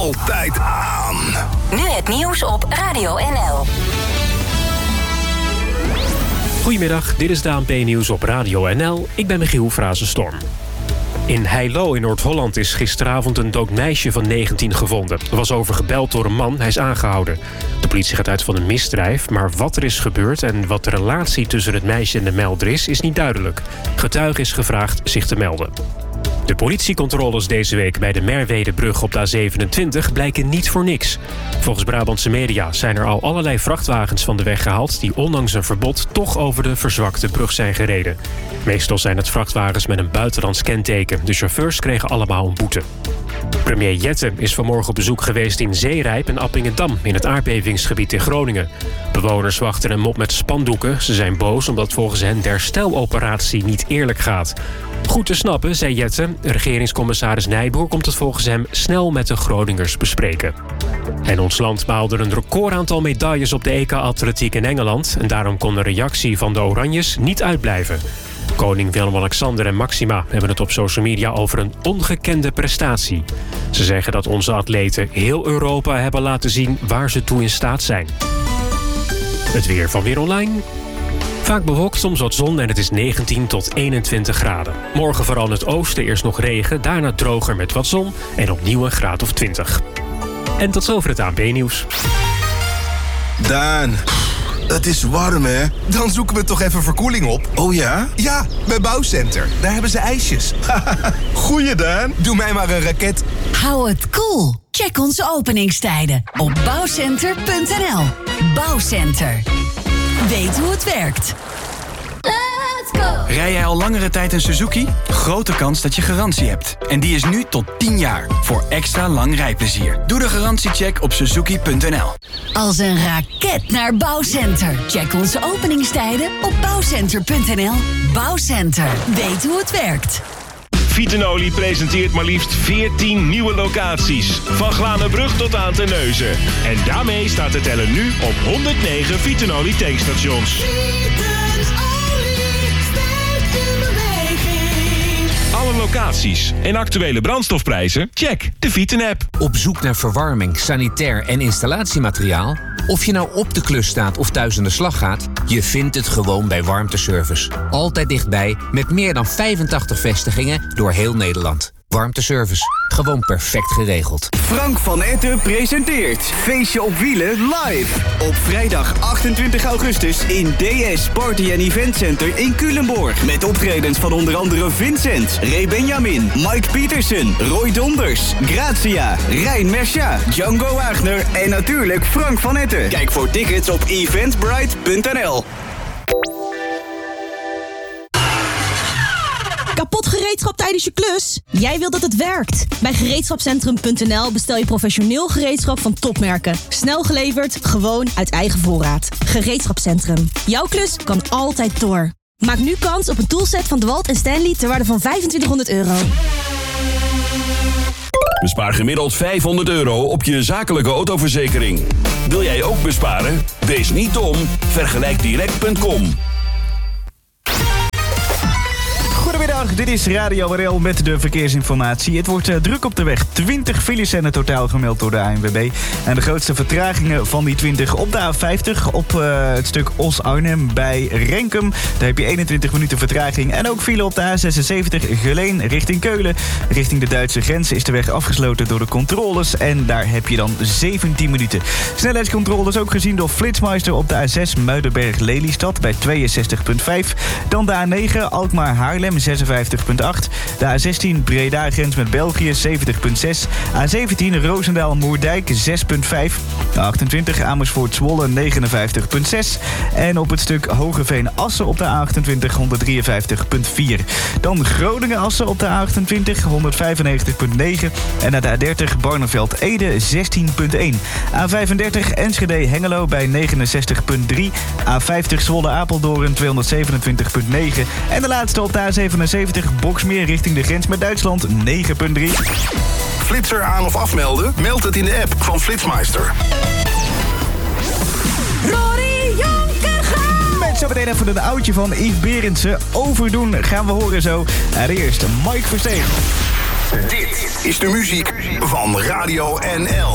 altijd aan. Nu het nieuws op Radio NL. Goedemiddag, dit is de ANP-nieuws op Radio NL. Ik ben Michiel Frazenstorm. In Heilo in Noord-Holland is gisteravond een dood meisje van 19 gevonden. Er was over gebeld door een man, hij is aangehouden. De politie gaat uit van een misdrijf, maar wat er is gebeurd en wat de relatie tussen het meisje en de melder is niet duidelijk. Getuige is gevraagd zich te melden. De politiecontroles deze week bij de Merwedebrug op de A27 blijken niet voor niks. Volgens Brabantse media zijn er al allerlei vrachtwagens van de weg gehaald die ondanks een verbod toch over de verzwakte brug zijn gereden. Meestal zijn het vrachtwagens met een buitenlands kenteken. De chauffeurs kregen allemaal een boete. Premier Jette is vanmorgen op bezoek geweest in Zeerijp en Appingedam in het aardbevingsgebied in Groningen. Bewoners wachten hem op met spandoeken. Ze zijn boos omdat volgens hen de hersteloperatie niet eerlijk gaat. Goed te snappen, zei Jette. Regeringscommissaris Nijboer komt het volgens hem snel met de Groningers bespreken. En ons land behaalde een recordaantal medailles op de EK-atletiek in Engeland. En daarom kon de reactie van de Oranjes niet uitblijven. Koning Willem-Alexander en Maxima hebben het op social media over een ongekende prestatie. Ze zeggen dat onze atleten heel Europa hebben laten zien waar ze toe in staat zijn. Het weer van Weer Online. Vaak bewolkt, soms wat zon en het is 19 tot 21 graden. Morgen vooral in het oosten eerst nog regen, daarna droger met wat zon en opnieuw een graad of 20. En tot zover het ANP-nieuws. Daan, het is warm, hè? Dan zoeken we toch even verkoeling op. Oh ja? Ja, bij Bouwcenter. Daar hebben ze ijsjes. Goeie, Daan. Doe mij maar een raket. Hou het cool. Check onze openingstijden op bouwcenter.nl. Bouwcenter. Weet hoe het werkt. Let's go! Rij jij al langere tijd een Suzuki? Grote kans dat je garantie hebt. En die is nu tot 10 jaar. Voor extra lang rijplezier. Doe de garantiecheck op suzuki.nl. Als een raket naar Bouwcenter. Check onze openingstijden op bouwcenter.nl. Bouwcenter. Weet hoe het werkt. Vitenolie presenteert maar liefst 14 nieuwe locaties. Van Glanenbrug tot aan Terneuzen. En daarmee staat de teller nu op 109 Vitenolie tankstations. Alle locaties en actuele brandstofprijzen? Check de Viten-app. Op zoek naar verwarming, sanitair en installatiemateriaal? Of je nou op de klus staat of thuis aan de slag gaat, je vindt het gewoon bij Warmteservice. Altijd dichtbij, met meer dan 85 vestigingen door heel Nederland. Warmteservice, gewoon perfect geregeld. Frank van Etten presenteert Feestje op Wielen live. Op vrijdag 28 augustus in DS Party & Event Center in Culemborg. Met optredens van onder andere Vincent, Ray Benjamin, Mike Pietersen, Roy Donders, Grazia, Rijn Mercia, Django Wagner en natuurlijk Frank van Etten. Kijk voor tickets op eventbrite.nl. Kapot gereedschap tijdens je klus? Jij wilt dat het werkt. Bij gereedschapcentrum.nl bestel je professioneel gereedschap van topmerken. Snel geleverd, gewoon uit eigen voorraad. Gereedschapcentrum. Jouw klus kan altijd door. Maak nu kans op een toolset van DeWalt en Stanley ter waarde van €2500. Bespaar gemiddeld €500 op je zakelijke autoverzekering. Wil jij ook besparen? Wees niet dom. Vergelijkdirect.com. Goedemiddag, dit is Radio RL met de verkeersinformatie. Het wordt druk op de weg. 20 files zijn er totaal gemeld door de ANWB. En de grootste vertragingen van die 20 op de A50... op het stuk Os-Arnhem bij Renkum. Daar heb je 21 minuten vertraging. En ook file op de A76 Geleen richting Keulen. Richting de Duitse grens is de weg afgesloten door de controles. En daar heb je dan 17 minuten. Snelheidscontroles ook gezien door Flitsmeister op de A6 Muidenberg-Lelystad bij 62,5. Dan de A9 Alkmaar-Haarlem 56,8. De A16 Breda-grens met België 70,6. A17 Roosendaal-Moerdijk 6,5. De A28 Amersfoort-Zwolle 59,6. En op het stuk Hogeveen-Assen op de A28 153,4. Dan Groningen-Assen op de A28 195,9. En naar de A30 Barneveld-Ede 16,1. A35 Enschede-Hengelo bij 69,3. A50 Zwolle-Apeldoorn 227,9. En de laatste op de A77 Boksmeer richting de grens met Duitsland 9,3. Flitser aan of afmelden? Meld het in de app van Flitsmeister. Rory Jonker gaat! Met zo meteen even een oudje van Yves Berendsen. Overdoen gaan we horen zo. En eerst Mike Versteeg. Dit is de muziek van Radio NL.